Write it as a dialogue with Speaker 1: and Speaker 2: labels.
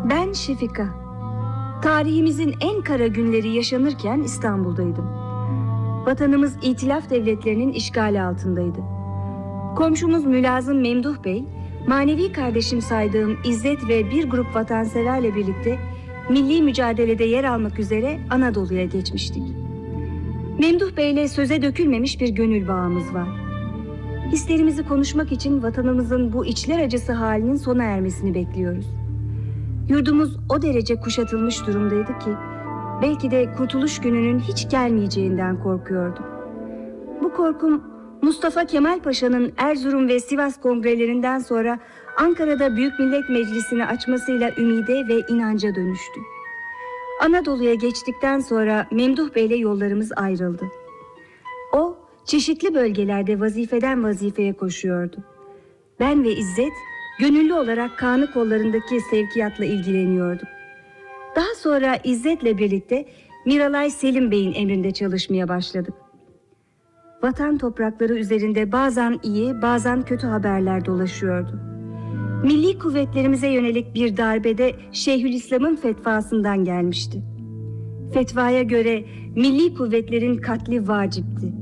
Speaker 1: Ben Şefika. Tarihimizin en kara günleri yaşanırken İstanbul'daydım. Vatanımız İtilaf devletlerinin işgali altındaydı. Komşumuz Mülazım Memduh Bey, manevi kardeşim saydığım İzzet ve bir grup vatanseverle birlikte milli mücadelede yer almak üzere Anadolu'ya geçmiştik. Memduh Bey'le söze dökülmemiş bir gönül bağımız var. Hislerimizi konuşmak için vatanımızın bu içler acısı halinin sona ermesini bekliyoruz. Yurdumuz o derece kuşatılmış durumdaydı ki belki de kurtuluş gününün hiç gelmeyeceğinden korkuyordum. Bu korkum Mustafa Kemal Paşa'nın Erzurum ve Sivas kongrelerinden sonra Ankara'da Büyük Millet Meclisi'ni açmasıyla ümide ve inanca dönüştü. Anadolu'ya geçtikten sonra Memduh Bey'le yollarımız ayrıldı. O çeşitli bölgelerde vazifeden vazifeye koşuyordu. Ben ve İzzet gönüllü olarak Kanı kollarındaki sevkiyatla ilgileniyorduk. Daha sonra İzzet'le birlikte Miralay Selim Bey'in emrinde çalışmaya başladık. Vatan toprakları üzerinde bazen iyi, bazen kötü haberler dolaşıyordu. Milli kuvvetlerimize yönelik bir darbede Şeyhülislam'ın fetvasından gelmişti. Fetvaya göre milli kuvvetlerin katli vacipti.